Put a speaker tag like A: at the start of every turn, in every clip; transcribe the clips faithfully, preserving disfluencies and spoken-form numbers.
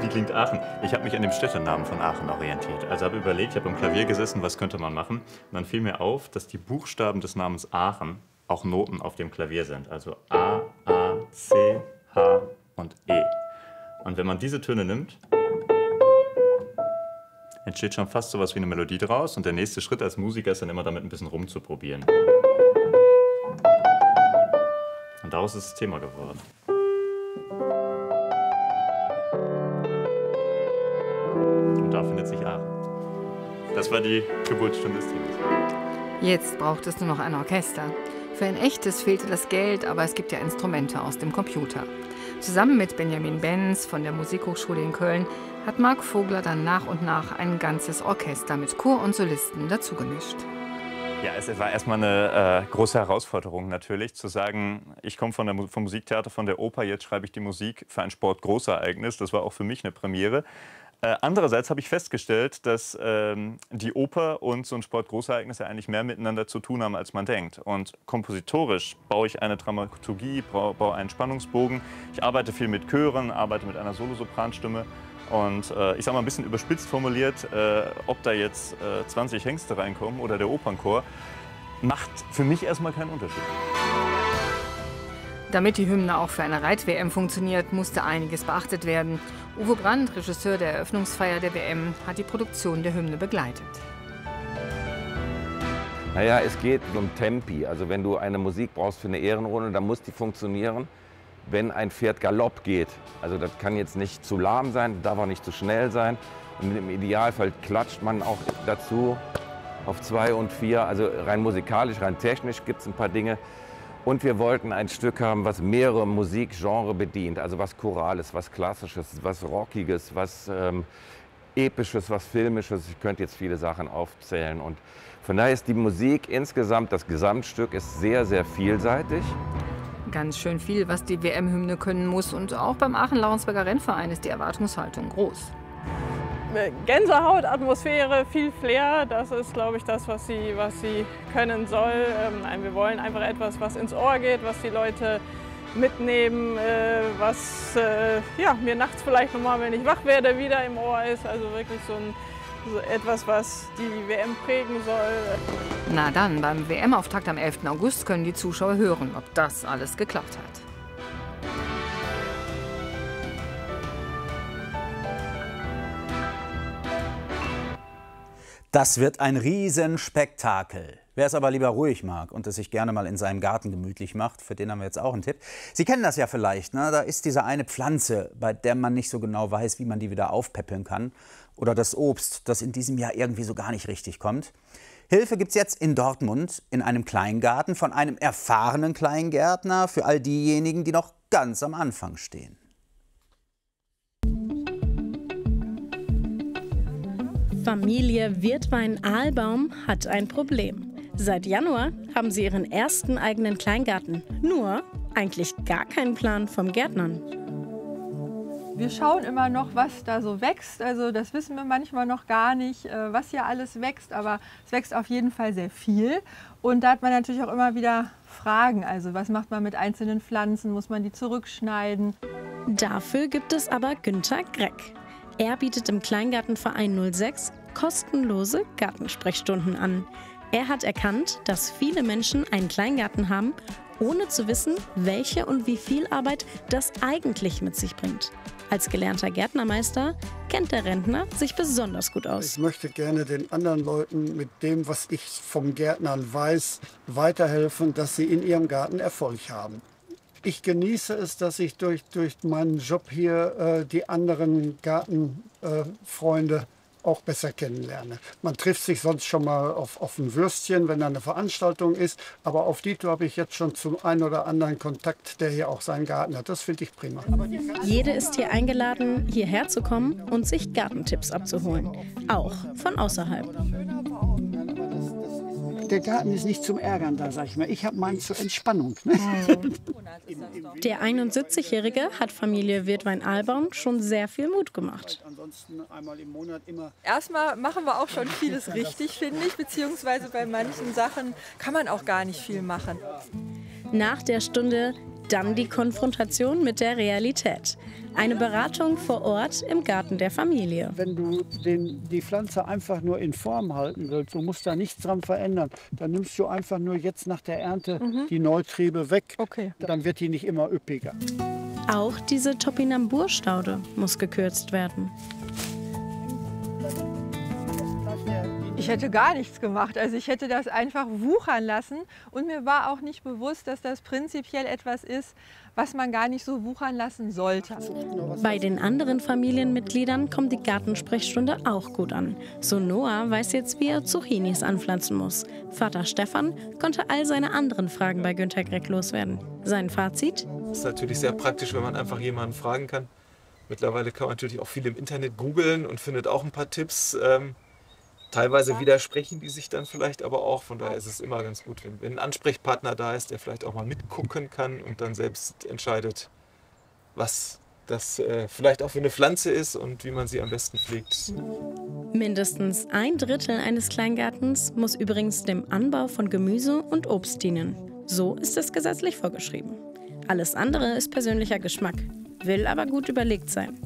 A: wie klingt Aachen? Ich habe mich an dem Städtenamen von Aachen orientiert. Also habe überlegt, ich habe am Klavier gesessen, was könnte man machen? Und dann fiel mir auf, dass die Buchstaben des Namens Aachen auch Noten auf dem Klavier sind. Also A, A, C, H und E. Und wenn man diese Töne nimmt, entsteht schon fast sowas wie eine Melodie draus. Und der nächste Schritt als Musiker ist dann immer damit ein bisschen rumzuprobieren. Und daraus ist das Thema geworden. Und da findet sich Aachen. Das war die Geburtsstunde des Themas.
B: Jetzt braucht es nur noch ein Orchester. Für ein echtes fehlte das Geld, aber es gibt ja Instrumente aus dem Computer. Zusammen mit Benjamin Benz von der Musikhochschule in Köln hat Marc Vogler dann nach und nach ein ganzes Orchester mit Chor und Solisten dazugemischt.
A: Ja, es war erstmal eine äh, große Herausforderung natürlich, zu sagen, ich komme von der, vom Musiktheater, von der Oper, jetzt schreibe ich die Musik für ein Sportgroßereignis. Das war auch für mich eine Premiere. Äh, andererseits habe ich festgestellt, dass ähm, die Oper und so ein Sportgroßereignis ja eigentlich mehr miteinander zu tun haben, als man denkt. Und kompositorisch baue ich eine Dramaturgie, baue einen Spannungsbogen. Ich arbeite viel mit Chören, arbeite mit einer Solosopranstimme. Und äh, ich sage mal ein bisschen überspitzt formuliert, äh, ob da jetzt äh, zwanzig Hengste reinkommen oder der Opernchor, macht für mich erstmal keinen Unterschied.
B: Damit die Hymne auch für eine Reit-W M funktioniert, musste einiges beachtet werden. Uwe Brandt, Regisseur der Eröffnungsfeier der W M, hat die Produktion der Hymne begleitet.
C: Naja, es geht um Tempi. Also wenn du eine Musik brauchst für eine Ehrenrunde, dann muss die funktionieren. Wenn ein Pferd Galopp geht, also das kann jetzt nicht zu lahm sein, darf auch nicht zu schnell sein. Und im Idealfall klatscht man auch dazu auf zwei und vier. Also rein musikalisch, rein technisch gibt es ein paar Dinge. Und wir wollten ein Stück haben, was mehrere Musikgenres bedient. Also was Chorales, was Klassisches, was Rockiges, was ähm, Episches, was Filmisches. Ich könnte jetzt viele Sachen aufzählen. Und von daher ist die Musik insgesamt, das Gesamtstück ist sehr, sehr vielseitig.
B: Ganz schön viel, was die W M-Hymne können muss. Und auch beim Aachen-Laurensberger Rennverein ist die Erwartungshaltung groß.
D: Gänsehaut, Atmosphäre, viel Flair, das ist, glaube ich, das, was sie, was sie können soll. Ähm, wir wollen einfach etwas, was ins Ohr geht, was die Leute mitnehmen, äh, was äh, ja, mir nachts vielleicht nochmal, wenn ich wach werde, wieder im Ohr ist. Also wirklich so, ein, so etwas, was die W M prägen soll.
B: Na dann, beim W M-Auftakt am elften August können die Zuschauer hören, ob das alles geklappt hat.
E: Das wird ein Riesenspektakel. Wer es aber lieber ruhig mag und es sich gerne mal in seinem Garten gemütlich macht, für den haben wir jetzt auch einen Tipp. Sie kennen das ja vielleicht, ne? Da ist diese eine Pflanze, bei der man nicht so genau weiß, wie man die wieder aufpäppeln kann. Oder das Obst, das in diesem Jahr irgendwie so gar nicht richtig kommt. Hilfe gibt es jetzt in Dortmund in einem Kleingarten von einem erfahrenen Kleingärtner für all diejenigen, die noch ganz am Anfang stehen.
F: Familie Wirtwein-Ahlbaum hat ein Problem. Seit Januar haben sie ihren ersten eigenen Kleingarten. Nur eigentlich gar keinen Plan vom Gärtnern.
G: Wir schauen immer noch, was da so wächst. Also das wissen wir manchmal noch gar nicht, was hier alles wächst. Aber es wächst auf jeden Fall sehr viel. Und da hat man natürlich auch immer wieder Fragen. Also was macht man mit einzelnen Pflanzen? Muss man die zurückschneiden?
F: Dafür gibt es aber Günther Greck. Er bietet im Kleingartenverein null sechs kostenlose Gartensprechstunden an. Er hat erkannt, dass viele Menschen einen Kleingarten haben, ohne zu wissen, welche und wie viel Arbeit das eigentlich mit sich bringt. Als gelernter Gärtnermeister kennt der Rentner sich besonders gut aus.
H: Ich möchte gerne den anderen Leuten mit dem, was ich vom Gärtnern weiß, weiterhelfen, dass sie in ihrem Garten Erfolg haben. Ich genieße es, dass ich durch, durch meinen Job hier äh, die anderen Gartenfreunde äh, auch besser kennenlerne. Man trifft sich sonst schon mal auf, auf ein Würstchen, wenn da eine Veranstaltung ist. Aber auf die Tour habe ich jetzt schon zum einen oder anderen Kontakt, der hier auch seinen Garten hat. Das finde ich prima.
F: Jede ist hier eingeladen, hierher zu kommen und sich Gartentipps abzuholen. Auch von außerhalb.
H: Der Garten ist nicht zum Ärgern da, sag ich mal. Ich habe meinen zur Entspannung. Ne?
F: Der einundsiebzigjährige hat Familie Wirtwein-Ahlbaum schon sehr viel Mut gemacht.
G: Erstmal machen wir auch schon vieles richtig, finde ich. Beziehungsweise bei manchen Sachen kann man auch gar nicht viel machen.
F: Nach der Stunde Dann die Konfrontation mit der Realität. Eine Beratung vor Ort im Garten der Familie.
H: Wenn du den, die Pflanze einfach nur in Form halten willst, du musst da nichts dran verändern, dann nimmst du einfach nur jetzt nach der Ernte mhm. die Neutriebe weg.
G: Okay.
H: Dann wird die nicht immer üppiger.
F: Auch diese Topinambur-Staude muss gekürzt werden.
G: Ich hätte gar nichts gemacht. Also ich hätte das einfach wuchern lassen. Und mir war auch nicht bewusst, dass das prinzipiell etwas ist, was man gar nicht so wuchern lassen sollte.
F: Bei den anderen Familienmitgliedern kommt die Gartensprechstunde auch gut an. So Noah weiß jetzt, wie er Zucchinis anpflanzen muss. Vater Stefan konnte all seine anderen Fragen bei Günter Gregg loswerden. Sein Fazit?
I: Es ist natürlich sehr praktisch, wenn man einfach jemanden fragen kann. Mittlerweile kann man natürlich auch viel im Internet googeln und findet auch ein paar Tipps. Ähm, teilweise widersprechen die sich dann vielleicht aber auch. Von daher ist es immer ganz gut, wenn, wenn ein Ansprechpartner da ist, der vielleicht auch mal mitgucken kann und dann selbst entscheidet, was das äh, vielleicht auch für eine Pflanze ist und wie man sie am besten pflegt.
F: Mindestens ein Drittel eines Kleingartens muss übrigens dem Anbau von Gemüse und Obst dienen. So ist es gesetzlich vorgeschrieben. Alles andere ist persönlicher Geschmack, will aber gut überlegt sein.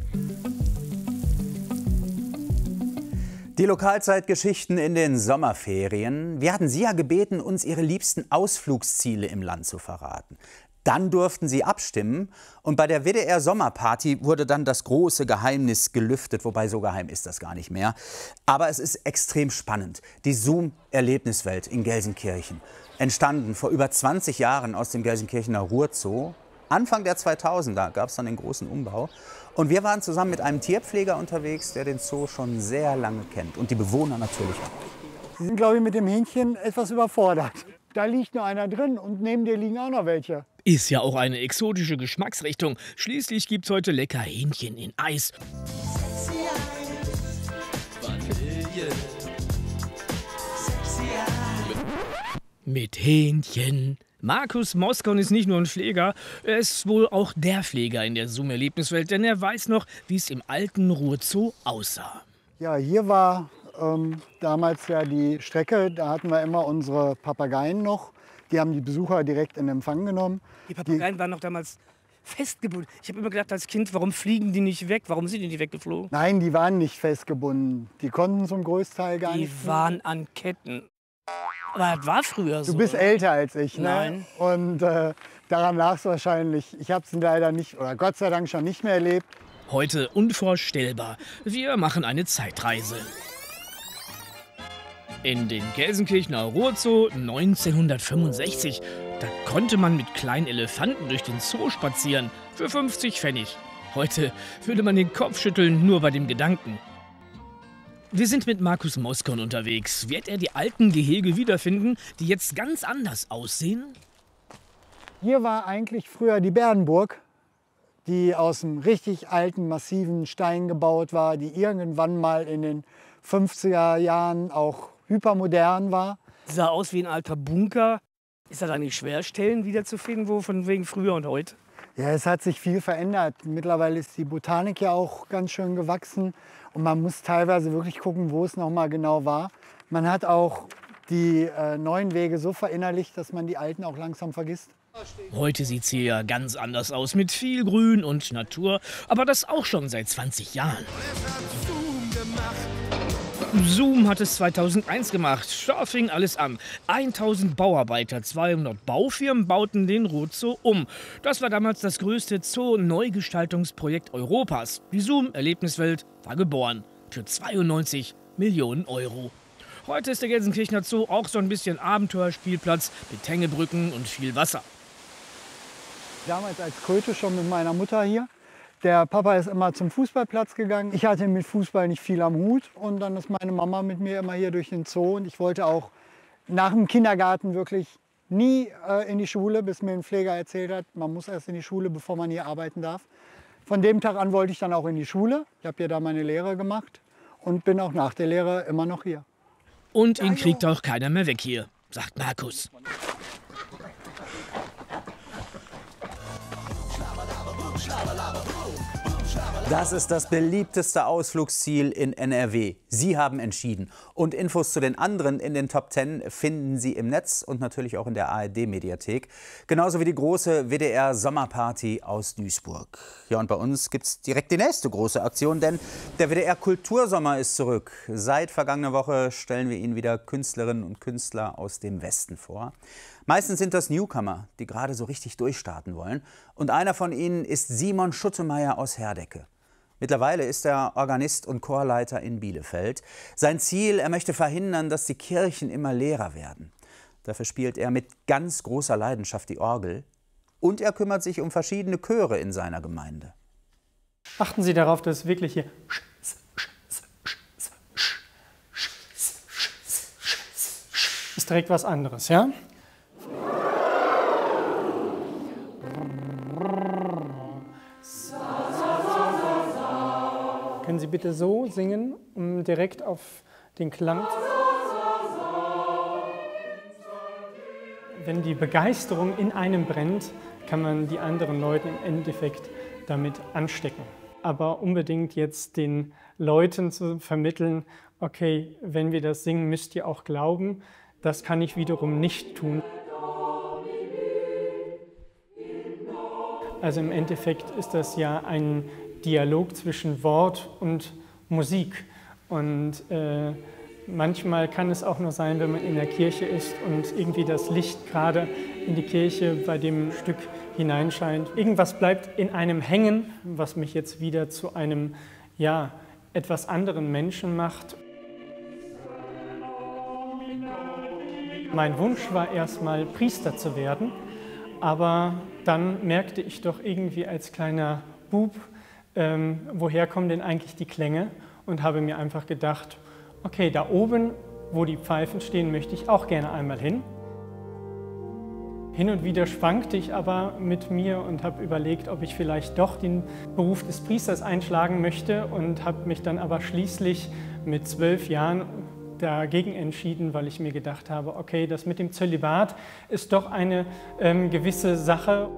E: Die Lokalzeitgeschichten in den Sommerferien. Wir hatten Sie ja gebeten, uns Ihre liebsten Ausflugsziele im Land zu verraten. Dann durften Sie abstimmen und bei der W D R-Sommerparty wurde dann das große Geheimnis gelüftet, wobei so geheim ist das gar nicht mehr. Aber es ist extrem spannend. Die Zoom-Erlebniswelt in Gelsenkirchen. Entstanden vor über zwanzig Jahren aus dem Gelsenkirchener Ruhrzoo. Anfang der zweitausender gab es dann den großen Umbau. Und wir waren zusammen mit einem Tierpfleger unterwegs, der den Zoo schon sehr lange kennt. Und die Bewohner natürlich auch.
J: Sie sind, glaube ich, mit dem Hähnchen etwas überfordert. Da liegt nur einer drin und neben dir liegen auch noch welche.
K: Ist ja auch eine exotische Geschmacksrichtung. Schließlich gibt's heute lecker Hähnchen in Eis. Mit Hähnchen. Markus Moskon ist nicht nur ein Pfleger, er ist wohl auch der Pfleger in der Zoom-Erlebniswelt, denn er weiß noch, wie es im alten Ruhrzoo aussah.
J: Ja, hier war ähm, damals ja die Strecke, da hatten wir immer unsere Papageien noch. Die haben die Besucher direkt in Empfang genommen.
K: Die Papageien die, waren noch damals festgebunden. Ich habe immer gedacht als Kind, warum fliegen die nicht weg? Warum sind die nicht weggeflogen?
J: Nein, die waren nicht festgebunden. Die konnten zum Großteil gar
K: die
J: nicht.
K: Die waren an Ketten. Aber das war früher so.
J: Du bist älter als ich, ne?
K: Nein.
J: Und äh, daran lag es wahrscheinlich. Ich habe es leider nicht, oder Gott sei Dank schon nicht mehr erlebt.
K: Heute unvorstellbar. Wir machen eine Zeitreise. In den Gelsenkirchener Ruhrzoo neunzehnhundertfünfundsechzig. Da konnte man mit kleinen Elefanten durch den Zoo spazieren. Für fünfzig Pfennig. Heute würde man den Kopf schütteln, nur bei dem Gedanken. Wir sind mit Markus Moskon unterwegs. Wird er die alten Gehege wiederfinden, die jetzt ganz anders aussehen?
J: Hier war eigentlich früher die Bärenburg, die aus einem richtig alten, massiven Stein gebaut war, die irgendwann mal in den fünfziger Jahren auch hypermodern war.
K: Sah aus wie ein alter Bunker. Ist das eigentlich schwer, Stellen wiederzufinden, wo von wegen früher und heute?
J: Ja, es hat sich viel verändert. Mittlerweile ist die Botanik ja auch ganz schön gewachsen. Und man muss teilweise wirklich gucken, wo es noch mal genau war. Man hat auch die äh, neuen Wege so verinnerlicht, dass man die alten auch langsam vergisst.
K: Heute sieht es hier ja ganz anders aus, mit viel Grün und Natur. Aber das auch schon seit zwanzig Jahren. Zoom hat es zweitausendeins gemacht. Da fing alles an. tausend Bauarbeiter, zweihundert Baufirmen bauten den Ruhrzoo um. Das war damals das größte Zoo-Neugestaltungsprojekt Europas. Die Zoom-Erlebniswelt war geboren. Für zweiundneunzig Millionen Euro. Heute ist der Gelsenkirchener Zoo auch so ein bisschen Abenteuerspielplatz mit Hängebrücken und viel Wasser.
J: Damals als Kröte schon mit meiner Mutter hier. Der Papa ist immer zum Fußballplatz gegangen. Ich hatte mit Fußball nicht viel am Hut. Und dann ist meine Mama mit mir immer hier durch den Zoo. Und ich wollte auch nach dem Kindergarten wirklich nie äh, in die Schule, bis mir ein Pfleger erzählt hat, man muss erst in die Schule, bevor man hier arbeiten darf. Von dem Tag an wollte ich dann auch in die Schule. Ich habe hier da meine Lehre gemacht und bin auch nach der Lehre immer noch hier.
K: Und ihn kriegt auch keiner mehr weg hier, sagt Markus.
E: Das ist das beliebteste Ausflugsziel in N R W. Sie haben entschieden. Und Infos zu den anderen in den Top Ten finden Sie im Netz und natürlich auch in der A R D-Mediathek. Genauso wie die große W D R-Sommerparty aus Duisburg. Ja, und bei uns gibt es direkt die nächste große Aktion, denn der W D R-Kultursommer ist zurück. Seit vergangener Woche stellen wir Ihnen wieder Künstlerinnen und Künstler aus dem Westen vor. Meistens sind das Newcomer, die gerade so richtig durchstarten wollen. Und einer von ihnen ist Simon Schuttemeyer aus Herdecke. Mittlerweile ist er Organist und Chorleiter in Bielefeld. Sein Ziel, er möchte verhindern, dass die Kirchen immer leerer werden. Dafür spielt er mit ganz großer Leidenschaft die Orgel. Und er kümmert sich um verschiedene Chöre in seiner Gemeinde.
L: Achten Sie darauf, dass wirklich hier ist direkt was anderes, ja? Können Sie bitte so singen, um direkt auf den Klang. Wenn die Begeisterung in einem brennt, kann man die anderen Leute im Endeffekt damit anstecken. Aber unbedingt jetzt den Leuten zu vermitteln, okay, wenn wir das singen, müsst ihr auch glauben, das kann ich wiederum nicht tun. Also im Endeffekt ist das ja ein Dialog zwischen Wort und Musik. Und äh, manchmal kann es auch nur sein, wenn man in der Kirche ist und irgendwie das Licht gerade in die Kirche bei dem Stück hineinscheint. Irgendwas bleibt in einem hängen, was mich jetzt wieder zu einem, ja, etwas anderen Menschen macht. Mein Wunsch war erstmal, Priester zu werden, aber dann merkte ich doch irgendwie als kleiner Bub, ähm, woher kommen denn eigentlich die Klänge, und habe mir einfach gedacht, okay, da oben, wo die Pfeifen stehen, möchte ich auch gerne einmal hin. Hin und wieder schwankte ich aber mit mir und habe überlegt, ob ich vielleicht doch den Beruf des Priesters einschlagen möchte, und habe mich dann aber schließlich mit zwölf Jahren dagegen entschieden, weil ich mir gedacht habe, okay, das mit dem Zölibat ist doch eine ähm, gewisse Sache.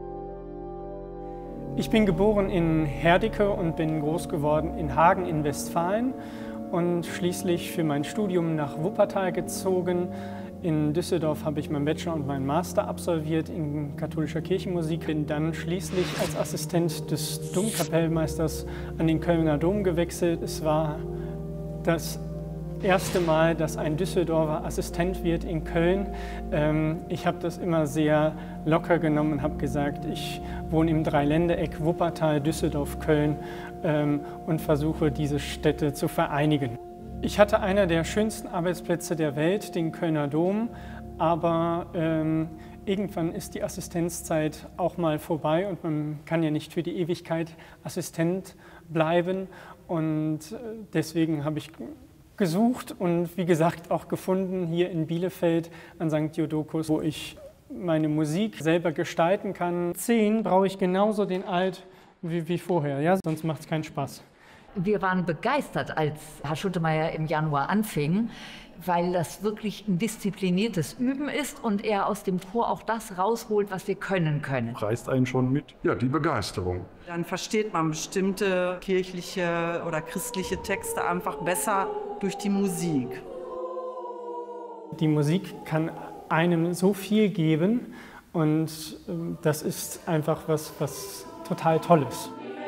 L: Ich bin geboren in Herdecke und bin groß geworden in Hagen in Westfalen und schließlich für mein Studium nach Wuppertal gezogen. In Düsseldorf habe ich meinen Bachelor und meinen Master absolviert in katholischer Kirchenmusik. Bin dann schließlich als Assistent des Domkapellmeisters an den Kölner Dom gewechselt. Es war das erste Mal, dass ein Düsseldorfer Assistent wird in Köln. Ich habe das immer sehr locker genommen und habe gesagt, ich wohne im Dreiländereck Wuppertal, Düsseldorf, Köln und versuche, diese Städte zu vereinigen. Ich hatte einer der schönsten Arbeitsplätze der Welt, den Kölner Dom, aber ähm, irgendwann ist die Assistenzzeit auch mal vorbei und man kann ja nicht für die Ewigkeit Assistent bleiben, und deswegen habe ich gesucht und wie gesagt auch gefunden hier in Bielefeld an Sankt Jodokus, wo ich meine Musik selber gestalten kann. Zehn brauche ich genauso den Alt wie, wie vorher, ja? Sonst macht es keinen Spaß.
M: Wir waren begeistert, als Herr Schuttemeyer im Januar anfing, weil das wirklich ein diszipliniertes Üben ist und er aus dem Chor auch das rausholt, was wir können können.
N: Reißt einen schon mit? Ja, die Begeisterung.
O: Dann versteht man bestimmte kirchliche oder christliche Texte einfach besser durch die Musik.
L: Die Musik kann einem so viel geben, und das ist einfach was, was total Tolles.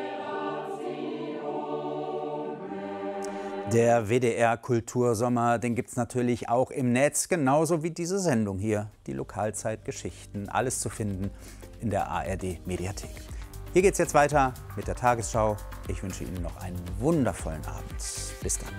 E: Der W D R-Kultursommer, den gibt es natürlich auch im Netz, genauso wie diese Sendung hier, die Lokalzeitgeschichten. Alles zu finden in der A R D-Mediathek. Hier geht es jetzt weiter mit der Tagesschau. Ich wünsche Ihnen noch einen wundervollen Abend. Bis dann.